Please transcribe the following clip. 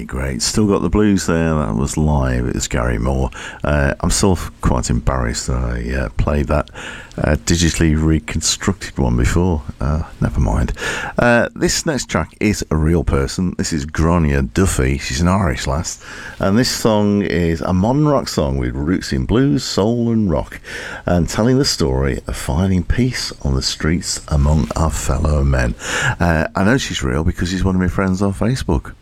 great. Still Got the Blues there. That was live. It was Gary Moore. I'm still quite embarrassed that I played that digitally reconstructed one before. Never mind. This next track is a real person. This is Grania Duffy. She's an Irish lass. And this song is a modern rock song with roots in blues, soul and rock, and telling the story of finding peace on the streets among our fellow men. I know she's real because she's one of my friends on Facebook.